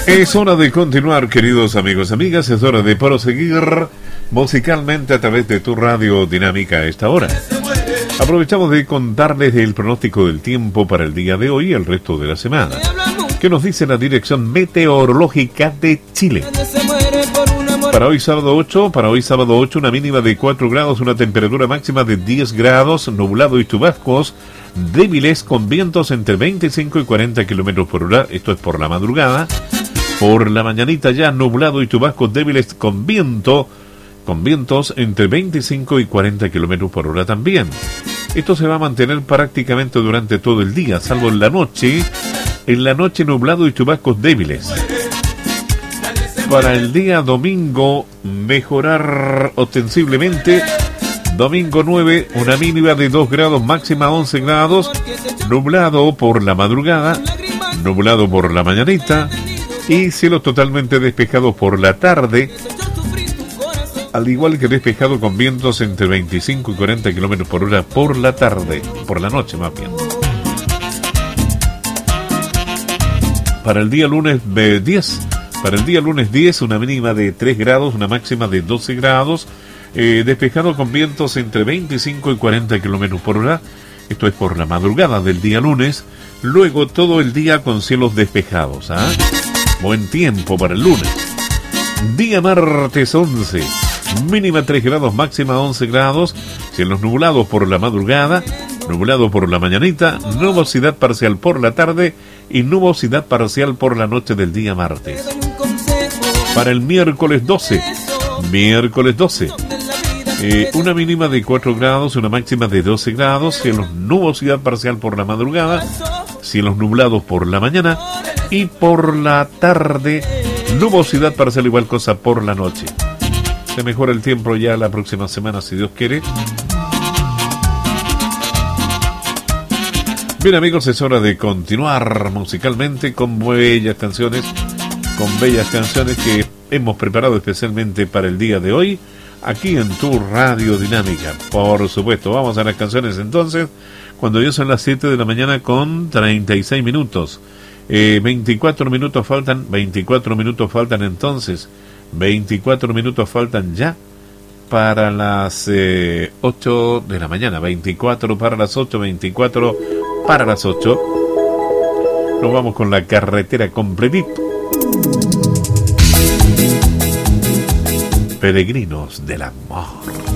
Es hora de continuar, queridos amigos, amigas. Es hora de proseguir musicalmente a través de tu radio dinámica a esta hora. Aprovechamos de contarles el pronóstico del tiempo para el día de hoy y el resto de la semana. ¿Qué nos dice la Dirección Meteorológica de Chile? Para hoy sábado 8, una mínima de 4 grados, una temperatura máxima de 10 grados, nublado y chubascos débiles con vientos entre 25 y 40 kilómetros por hora. Esto es por la madrugada. Por la mañanita ya nublado y chubascos débiles con vientos entre 25 y 40 kilómetros por hora también. Esto se va a mantener prácticamente durante todo el día, salvo en la noche. En la noche nublado y chubascos débiles. Para el día domingo, mejorar ostensiblemente. Domingo 9, una mínima de 2 grados, máxima 11 grados. Nublado por la madrugada, nublado por la mañanita. Y cielos totalmente despejados por la tarde. Al igual que despejado con vientos entre 25 y 40 kilómetros por hora por la tarde. Por la noche más bien. Para el día lunes 10. Para el día lunes 10, una mínima de 3 grados, una máxima de 12 grados. Despejado con vientos entre 25 y 40 kilómetros por hora. Esto es por la madrugada del día lunes. Luego todo el día con cielos despejados. Buen tiempo para el lunes. Día martes 11. Mínima 3 grados, máxima 11 grados. Cielos nublados por la madrugada. Nublado por la mañanita. Nubosidad parcial por la tarde. Y nubosidad parcial por la noche del día martes. Para el miércoles 12. Una mínima de 4 grados, una máxima de 12 grados, cielos nubosidad parcial por la madrugada, cielos nublados por la mañana y por la tarde, nubosidad parcial igual cosa por la noche. Se mejora el tiempo ya la próxima semana si Dios quiere. Bien amigos, es hora de continuar musicalmente con bellas canciones que hemos preparado especialmente para el día de hoy. Aquí en tu radio dinámica, por supuesto. Vamos a las canciones entonces, cuando ya son las 7 de la mañana con 36 minutos. 24 minutos faltan entonces. 24 minutos faltan ya para las 8 de la mañana. 24 para las 8, 24 para las 8. Nos vamos con la carretera completito. Peregrinos del amor.